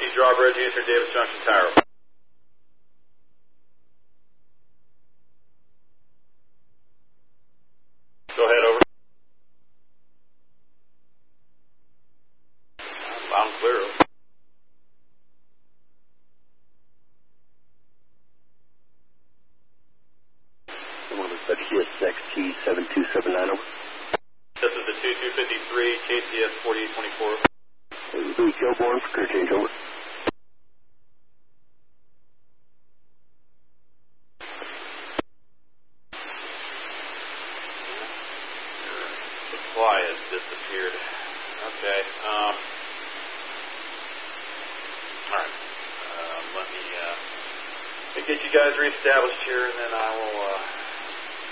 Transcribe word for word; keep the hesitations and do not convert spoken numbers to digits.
Lee Drawbridge, answer Davis Junction Tower. Go ahead, over. Loud and clear. K C S X T seven two seven nine over. This is the two two five three, K C S forty-eight twenty-four. Louis Kilbourne for crew change over. Supply has disappeared. Okay. Um, Alright. Um, let me uh, let me get you guys reestablished here, and then I will... Uh,